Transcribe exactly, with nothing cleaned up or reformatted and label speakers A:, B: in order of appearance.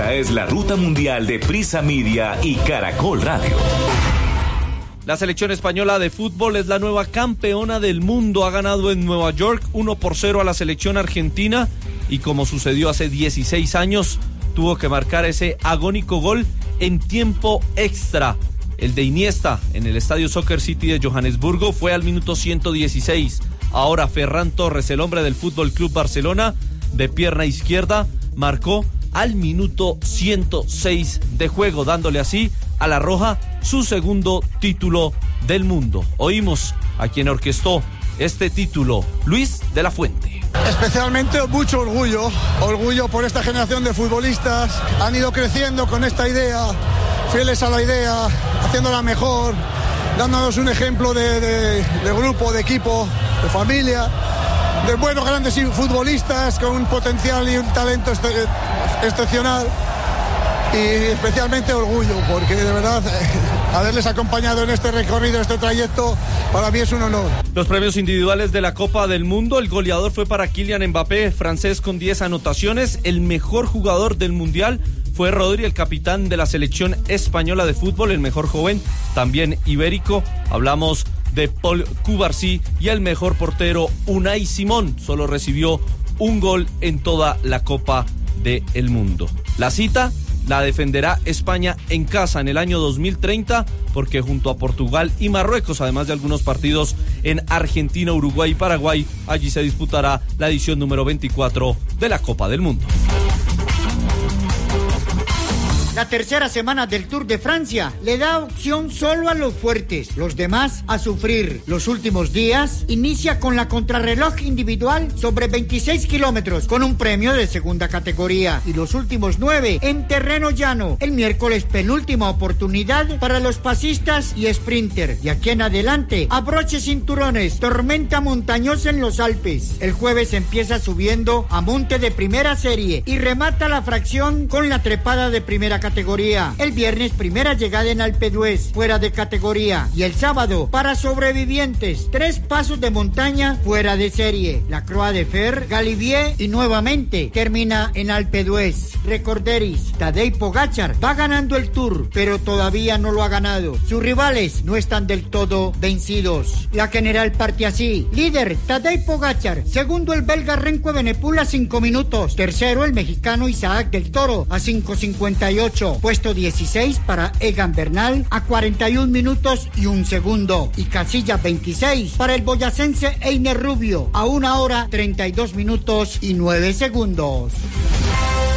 A: Esta es la ruta mundial de Prisa Media y Caracol Radio.
B: La selección española de fútbol es la nueva campeona del mundo. Ha ganado en Nueva York uno por cero a la selección argentina y, como sucedió hace dieciséis años, tuvo que marcar ese agónico gol en tiempo extra. El de Iniesta en el Estadio Soccer City de Johannesburgo fue al minuto ciento dieciséis. Ahora Ferran Torres, el hombre del Fútbol Club Barcelona, de pierna izquierda, marcó al minuto ciento seis de juego, dándole así a la Roja su segundo título del mundo. Oímos a quien orquestó este título, Luis de la Fuente.
C: Especialmente mucho orgullo, orgullo por esta generación de futbolistas. Han ido creciendo con esta idea, fieles a la idea, haciéndola mejor, dándonos un ejemplo de, de, de grupo, de equipo, de familia, de buenos grandes futbolistas con un potencial y un talento este, excepcional. Y especialmente orgullo, porque de verdad haberles acompañado en este recorrido, este trayecto, para mí es un honor.
B: Los premios individuales de la Copa del Mundo, el goleador fue para Kylian Mbappé, francés, con diez anotaciones. El mejor jugador del Mundial fue Rodri, el capitán de la selección española de fútbol, el mejor joven, también ibérico. Hablamos de Paul Cubarsí, y el mejor portero, Unai Simón, solo recibió un gol en toda la Copa del Mundo. La cita la defenderá España en casa en el año dos mil treinta, porque junto a Portugal y Marruecos, además de algunos partidos en Argentina, Uruguay y Paraguay, allí se disputará la edición número veinticuatro de la Copa del Mundo.
D: La tercera semana del Tour de Francia le da opción solo a los fuertes, los demás a sufrir. Los últimos días inicia con la contrarreloj individual sobre veintiséis kilómetros con un premio de segunda categoría, y los últimos nueve en terreno llano. El miércoles, penúltima oportunidad para los pasistas y sprinter. De aquí en adelante, abroche cinturones, tormenta montañosa en los Alpes. El jueves empieza subiendo a monte de primera serie y remata la fracción con la trepada de primera categoría. categoría. El viernes, primera llegada en Alpe d'Huez, fuera de categoría. Y el sábado, para sobrevivientes, tres pasos de montaña fuera de serie. La Croix de Fer, Galibier, y nuevamente termina en Alpe d'Huez. Recorderis, Tadej Pogačar va ganando el Tour, pero todavía no lo ha ganado. Sus rivales no están del todo vencidos. La general parte así: líder, Tadej Pogačar; segundo, el belga Renko Evenepoel a cinco minutos; tercero, el mexicano Isaac del Toro a cinco cincuenta y ocho; puesto dieciséis para Egan Bernal a cuarenta y un minutos y un segundo; y casilla veintiséis para el boyacense Einer Rubio a una hora treinta y dos minutos y nueve segundos.